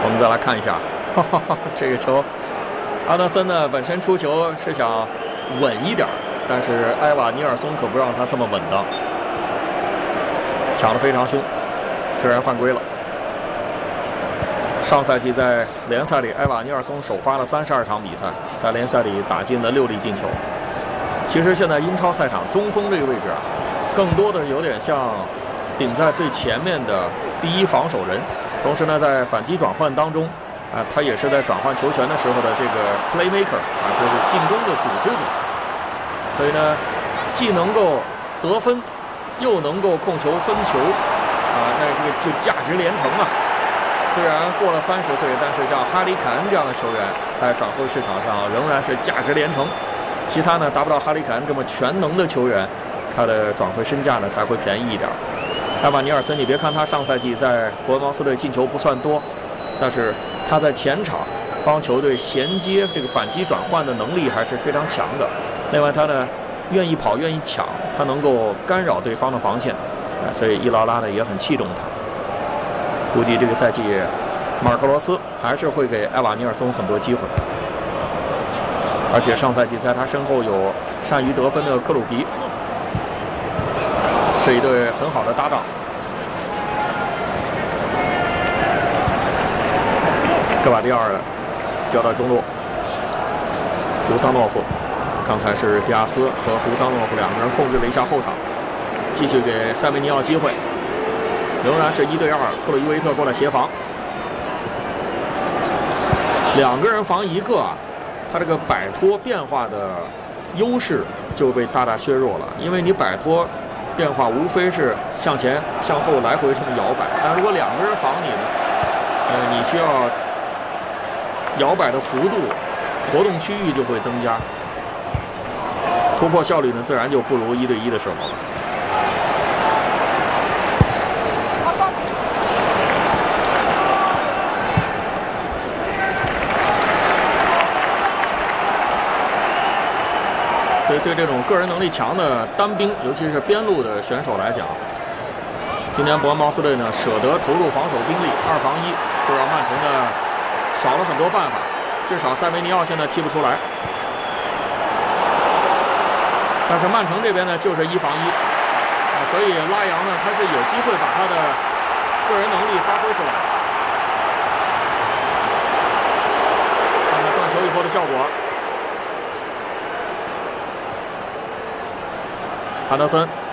我们再来看一下，这个球，阿德森呢本身出球是想稳一点，但是埃瓦尼尔松可不让他这么稳当，抢得非常凶，虽然犯规了。上赛季在联赛里，埃瓦尼尔松首发了32场比赛，在联赛里打进了6粒进球。其实现在英超赛场中锋这个位置啊，更多的有点像顶在最前面的第一防守人，同时呢，在反击转换当中，他也是在转换球权的时候的这个 playmaker 啊，就是进攻的组织者。所以呢，既能够得分，又能够控球分球，啊，那这个就价值连城啊。虽然过了30岁，但是像哈里凯恩这样的球员，在转会市场上仍然是价值连城。其他呢达不到哈里凯恩这么全能的球员，他的转会身价呢才会便宜一点。埃瓦尼尔森，你别看他上赛季在伯恩茅斯队进球不算多，但是他在前场帮球队衔接这个反击转换的能力还是非常强的。另外他呢愿意跑愿意抢，他能够干扰对方的防线，所以伊劳拉呢也很器重他。估计这个赛季马尔科罗斯还是会给埃瓦尼尔松很多机会，而且上赛季在他身后有善于得分的克鲁皮，是一对很好的搭档。戈瓦迪尔交到中路，胡桑诺夫，刚才是迪亚斯和胡桑诺夫两个人控制了一下后场，继续给塞梅尼奥机会，仍然是1对2，克鲁伊维特过来协防，两个人防一个啊，他这个摆脱变化的优势就被大大削弱了，因为你摆脱变化无非是向前向后来回这么摇摆，但如果两个人防你呢，你需要摇摆的幅度、活动区域就会增加，突破效率呢自然就不如1对1的时候了。所以对这种个人能力强的单兵，尤其是边路的选手来讲，今天伯恩茅斯队呢舍得投入防守兵力2防1，就让曼城呢少了很多办法，至少塞梅尼奥现在踢不出来。但是曼城这边呢就是1防1，所以拉扬呢他是有机会把他的个人能力发挥出来。看看断球以后的效果。安德森